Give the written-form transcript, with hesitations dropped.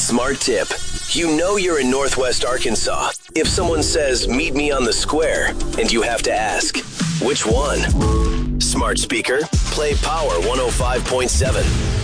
Smart tip. You know you're in Northwest Arkansas if someone says, meet me on the square, and you have to ask, which one? Smart speaker, play Power 105.7.